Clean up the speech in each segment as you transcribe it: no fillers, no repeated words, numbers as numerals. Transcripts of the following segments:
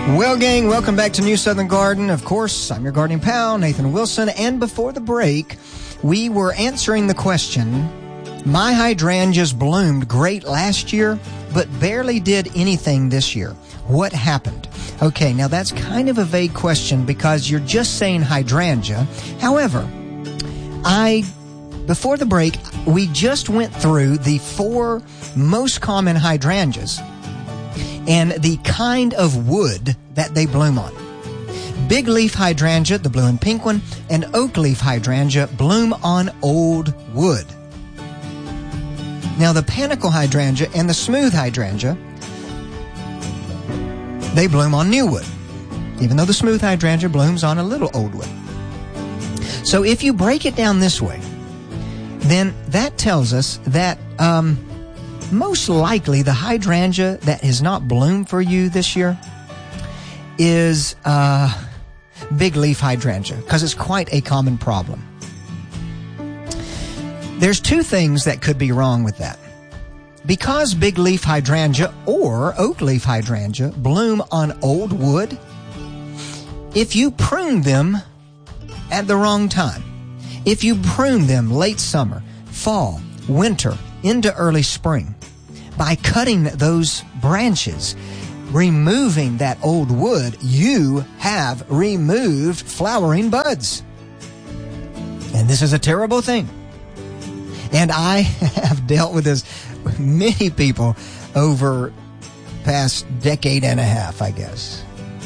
Well, gang, welcome back to New Southern Garden. Of course, I'm your gardening pal, Nathan Wilson. And before the break, we were answering the question, my hydrangeas bloomed great last year, but barely did anything this year. What happened? Okay, now that's kind of a vague question because you're just saying hydrangea. However, before the break, we just went through the 4 most common hydrangeas and the kind of wood that they bloom on. Big leaf hydrangea, the blue and pink one, and oak leaf hydrangea bloom on old wood. Now the panicle hydrangea and the smooth hydrangea, they bloom on new wood, even though the smooth hydrangea blooms on a little old wood. So if you break it down this way, then that tells us that most likely the hydrangea that has not bloomed for you this year is big leaf hydrangea, because it's quite a common problem. There's 2 things that could be wrong with that. Because big leaf hydrangea or oak leaf hydrangea bloom on old wood, if you prune them at the wrong time, if you prune them late summer, fall, winter, into early spring, by cutting those branches, removing that old wood, you have removed flowering buds. And this is a terrible thing. And I have dealt with this with many people over past decade and a half, I guess.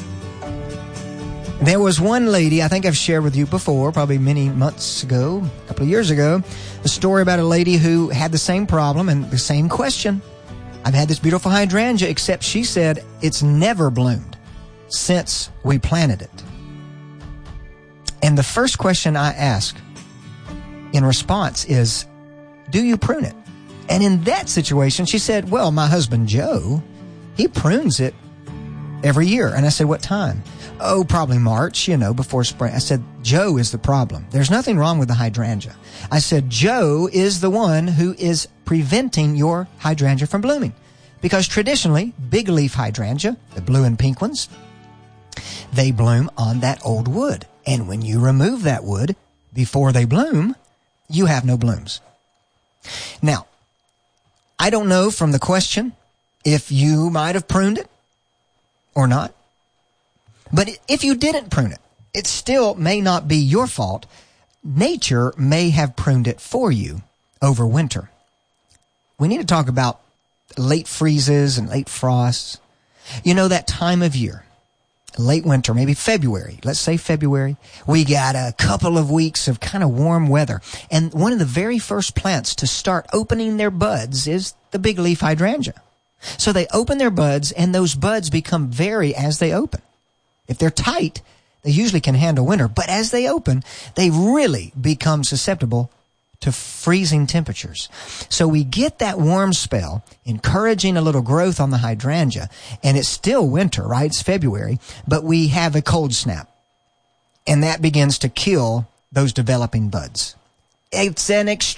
There was one lady, I think I've shared with you before, probably many months ago, a couple of years ago, a story about a lady who had the same problem and the same question. I've had this beautiful hydrangea, except she said it's never bloomed since we planted it. And the first question I ask in response is, do you prune it? And in that situation, she said, well, my husband, Joe, he prunes it every year. And I said, what time? Oh, probably March, before spring. I said, Joe is the problem. There's nothing wrong with the hydrangea. I said, Joe is the one who is preventing your hydrangea from blooming. Because traditionally, big leaf hydrangea, the blue and pink ones, they bloom on that old wood. And when you remove that wood before they bloom, you have no blooms. Now, I don't know from the question if you might have pruned it or not. But if you didn't prune it, it still may not be your fault. Nature may have pruned it for you over winter. We need to talk about late freezes and late frosts. That time of year, late winter, maybe February. Let's say February. We got a couple of weeks of kind of warm weather. And one of the very first plants to start opening their buds is the big leaf hydrangea. So they open their buds, and those buds become very as they open. If they're tight, they usually can handle winter. But as they open, they really become susceptible to freezing temperatures. So we get that warm spell, encouraging a little growth on the hydrangea. And it's still winter, right? It's February. But we have a cold snap. And that begins to kill those developing buds. This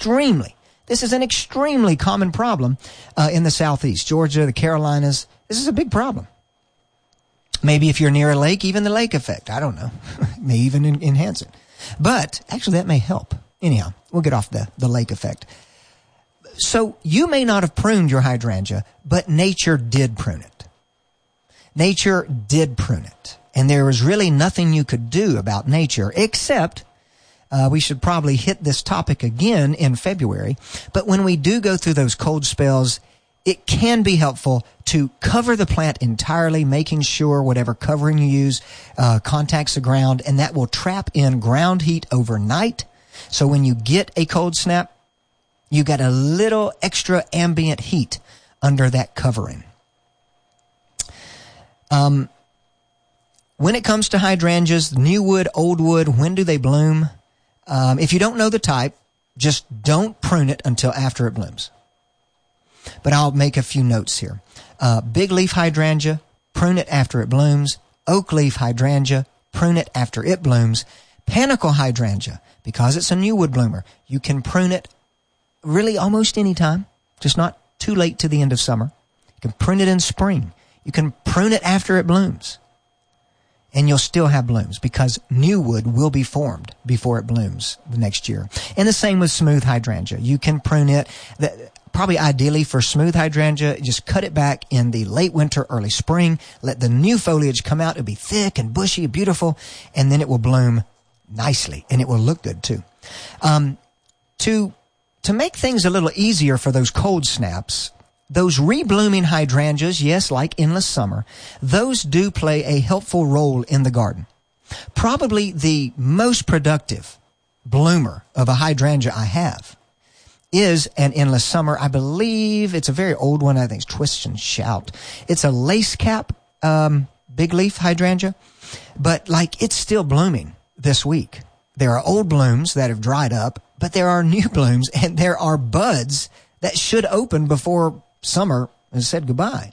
is an extremely common problem in the Southeast. Georgia, the Carolinas. This is a big problem. Maybe if you're near a lake, even the lake effect. I don't know. May even enhance it. But actually that may help. Anyhow, we'll get off the lake effect. So you may not have pruned your hydrangea, but nature did prune it. Nature did prune it. And there was really nothing you could do about nature except we should probably hit this topic again in February. But when we do go through those cold spells, it can be helpful to cover the plant entirely, making sure whatever covering you use contacts the ground, and that will trap in ground heat overnight. So when you get a cold snap, you got a little extra ambient heat under that covering. When it comes to hydrangeas, new wood, old wood, when do they bloom? If you don't know the type, just don't prune it until after it blooms. But I'll make a few notes here. Big leaf hydrangea, prune it after it blooms. Oak leaf hydrangea, prune it after it blooms. Panicle hydrangea, because it's a new wood bloomer, you can prune it really almost any time, just not too late to the end of summer. You can prune it in spring. You can prune it after it blooms. and you'll still have blooms because new wood will be formed before it blooms the next year. And the same with smooth hydrangea. You can prune it. Probably ideally for smooth hydrangea, just cut it back in the late winter, early spring. Let the new foliage come out. It'll be thick and bushy, beautiful, and then it will bloom nicely, and it will look good too. To make things a little easier for those cold snaps, those reblooming hydrangeas, yes, like endless summer, those do play a helpful role in the garden. Probably the most productive bloomer of a hydrangea I have is an endless summer. I believe it's a very old one. I think it's Twist and Shout. It's a lace cap, big leaf hydrangea, but like it's still blooming this week. There are old blooms that have dried up, but there are new blooms and there are buds that should open before summer has said goodbye.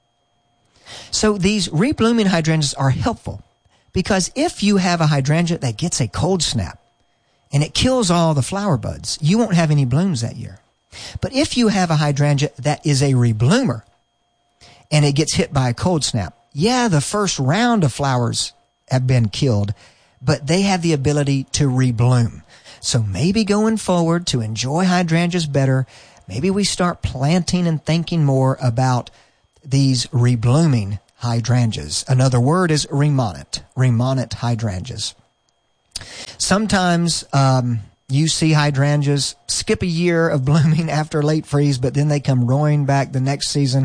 So these reblooming hydrangeas are helpful because if you have a hydrangea that gets a cold snap and it kills all the flower buds, you won't have any blooms that year. But if you have a hydrangea that is a rebloomer and it gets hit by a cold snap, yeah, the first round of flowers have been killed, but they have the ability to rebloom. So maybe going forward to enjoy hydrangeas better, maybe we start planting and thinking more about these reblooming hydrangeas. Another word is remonite hydrangeas. Sometimes you see hydrangeas skip a year of blooming after late freeze, but then they come roaring back the next season.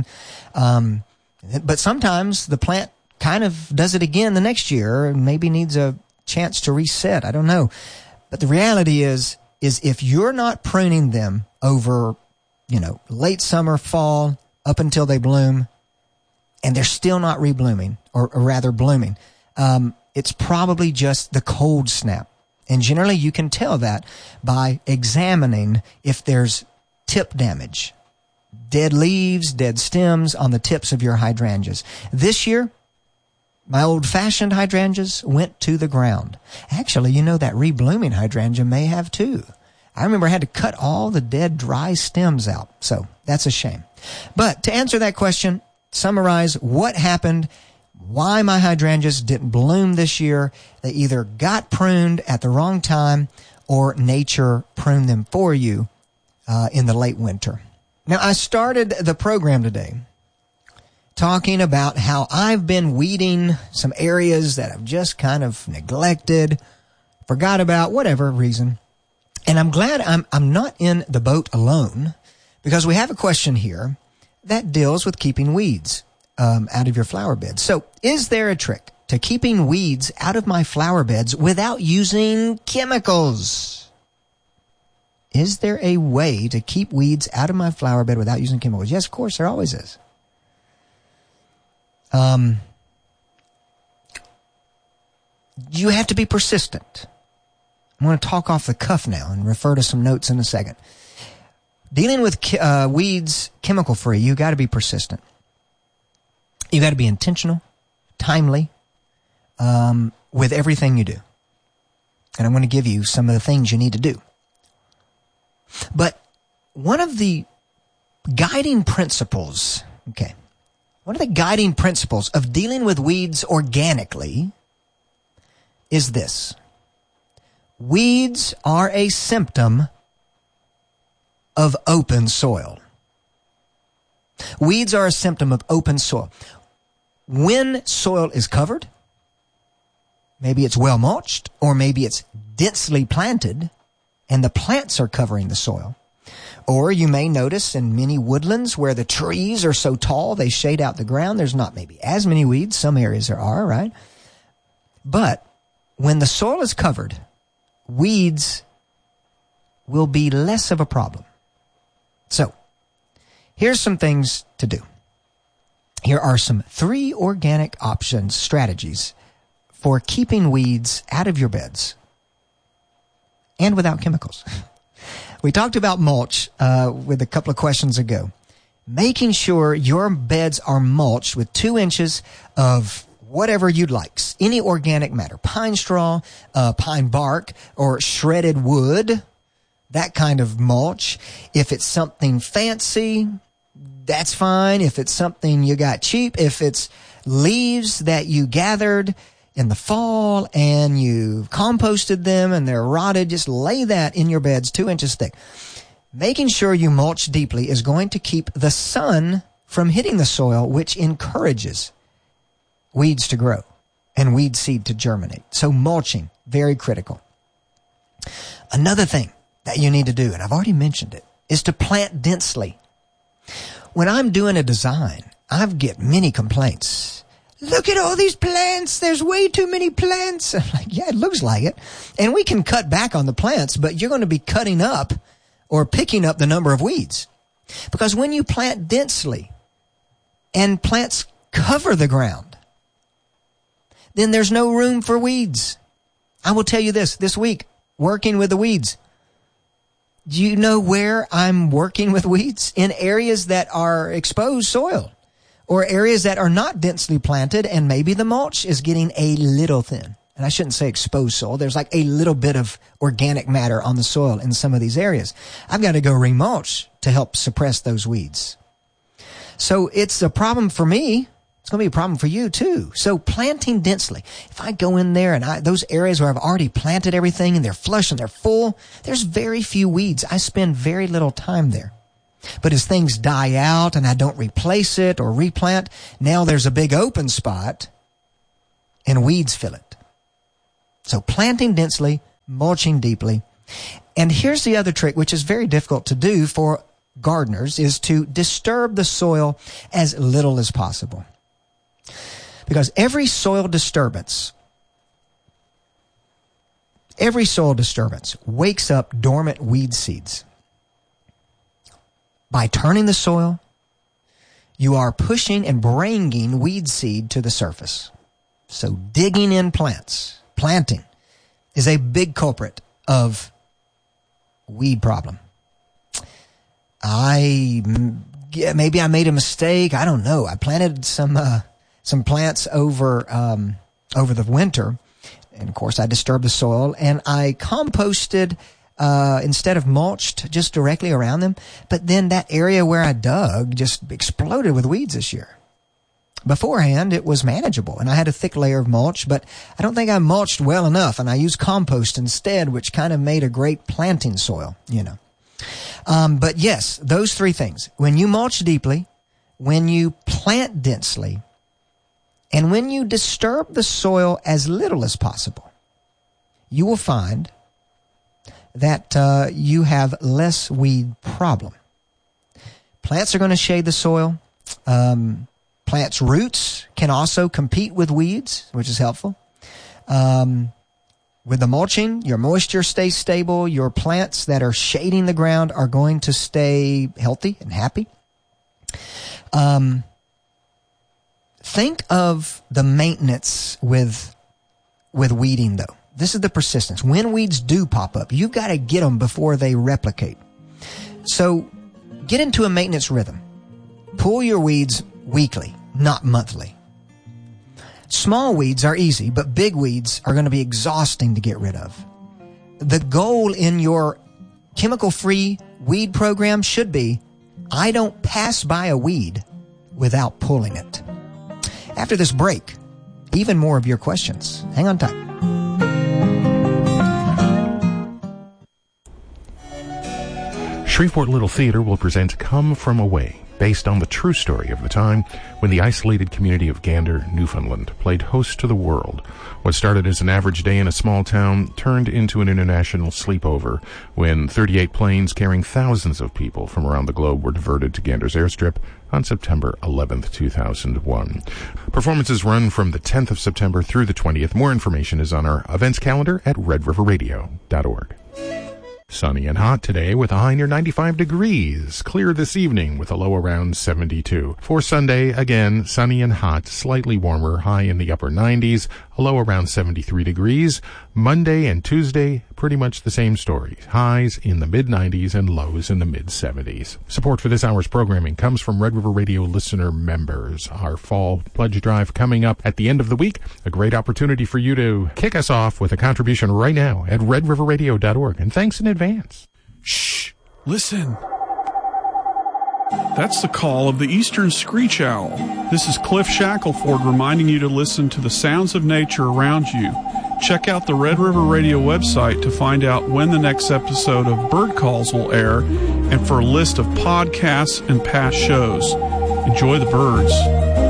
But sometimes the plant kind of does it again the next year and maybe needs a chance to reset. I don't know. But the reality is if you're not pruning them over, late summer, fall, up until they bloom, and they're still not reblooming, or rather blooming, it's probably just the cold snap. And generally you can tell that by examining if there's tip damage, dead leaves, dead stems on the tips of your hydrangeas. This year, my old-fashioned hydrangeas went to the ground. Actually, that reblooming hydrangea may have too. I remember I had to cut all the dead, dry stems out. So that's a shame. But to answer that question, summarize what happened, why my hydrangeas didn't bloom this year. They either got pruned at the wrong time or nature pruned them for you in the late winter. Now, I started the program today talking about how I've been weeding some areas that I've just kind of neglected, forgot about, whatever reason. And I'm glad I'm not in the boat alone because we have a question here that deals with keeping weeds out of your flower beds. So is there a trick to keeping weeds out of my flower beds without using chemicals? Is there a way to keep weeds out of my flower bed without using chemicals? Yes, of course, there always is. You have to be persistent. I'm going to talk off the cuff now and refer to some notes in a second. Dealing with weeds chemical-free, you got to be persistent. You got to be intentional, timely, with everything you do. And I'm going to give you some of the things you need to do. But one of the guiding principles, one of the guiding principles of dealing with weeds organically is this. Weeds are a symptom of open soil. Weeds are a symptom of open soil. When soil is covered, maybe it's well mulched, or maybe it's densely planted, and the plants are covering the soil. Or you may notice in many woodlands where the trees are so tall they shade out the ground, there's not maybe as many weeds. Some areas there are, right? But when the soil is covered, weeds will be less of a problem. So, here's some things to do. Here are some 3 organic strategies for keeping weeds out of your beds and without chemicals. We talked about mulch with a couple of questions ago. Making sure your beds are mulched with 2 inches of whatever you'd like. Any organic matter. Pine straw, pine bark, or shredded wood. That kind of mulch. If it's something fancy, that's fine. If it's something you got cheap, if it's leaves that you gathered, in the fall and you've composted them and they're rotted, just lay that in your beds 2 inches thick. Making sure you mulch deeply is going to keep the sun from hitting the soil, which encourages weeds to grow and weed seed to germinate. So mulching, very critical. Another thing that you need to do, and I've already mentioned it, is to plant densely. When I'm doing a design, I get many complaints. Look at all these plants. There's way too many plants. I'm like, yeah, it looks like it. And we can cut back on the plants, but you're going to be cutting up or picking up the number of weeds. Because when you plant densely and plants cover the ground, then there's no room for weeds. I will tell you this week, working with the weeds. Do you know where I'm working with weeds? In areas that are exposed soil or areas that are not densely planted, and maybe the mulch is getting a little thin. And I shouldn't say exposed soil. There's like a little bit of organic matter on the soil in some of these areas. I've got to go remulch to help suppress those weeds. So it's a problem for me. It's going to be a problem for you too. So planting densely. If I go in there and those areas where I've already planted everything and they're flush and they're full, there's very few weeds. I spend very little time there. But as things die out and I don't replace it or replant, now there's a big open spot and weeds fill it. So planting densely, mulching deeply. And here's the other trick, which is very difficult to do for gardeners, is to disturb the soil as little as possible. Because every soil disturbance wakes up dormant weed seeds. By turning the soil, you are pushing and bringing weed seed to the surface. So digging in planting is a big culprit of weed problem. Maybe I made a mistake. I don't know. I planted some plants over the winter, and of course I disturbed the soil, and I composted instead of mulched just directly around them. But then that area where I dug just exploded with weeds this year. Beforehand, it was manageable, and I had a thick layer of mulch, but I don't think I mulched well enough, and I used compost instead, which kind of made a great planting soil, But yes, those three things. When you mulch deeply, when you plant densely, and when you disturb the soil as little as possible, you will find that you have less weed problem. Plants are going to shade the soil. Plants' roots can also compete with weeds, which is helpful. With the mulching, your moisture stays stable. Your plants that are shading the ground are going to stay healthy and happy. Think of the maintenance with weeding, though. This is the persistence. When weeds do pop up, you've got to get them before they replicate. So get into a maintenance rhythm. Pull your weeds weekly, not monthly. Small weeds are easy, but big weeds are going to be exhausting to get rid of. The goal in your chemical-free weed program should be, I don't pass by a weed without pulling it. After this break, even more of your questions. Hang on tight. Shreveport Little Theater will present Come From Away, based on the true story of the time when the isolated community of Gander, Newfoundland, played host to the world. What started as an average day in a small town turned into an international sleepover when 38 planes carrying thousands of people from around the globe were diverted to Gander's airstrip on September 11th, 2001. Performances run from the 10th of September through the 20th. More information is on our events calendar at redriverradio.org. Sunny and hot today with a high near 95 degrees. Clear this evening with a low around 72. For Sunday, again, sunny and hot, slightly warmer, high in the upper 90s, a low around 73 degrees. Monday and Tuesday, pretty much the same story. Highs in the mid-90s and lows in the mid-70s. Support for this hour's programming comes from Red River Radio listener members. Our fall pledge drive coming up at the end of the week. A great opportunity for you to kick us off with a contribution right now at redriverradio.org. And thanks in advance. Shh! Listen! That's the call of the eastern screech owl. This is Cliff Shackelford reminding you to listen to the sounds of nature around you. Check out the Red River Radio website to find out when the next episode of Bird Calls will air and for a list of podcasts and past shows. Enjoy the birds.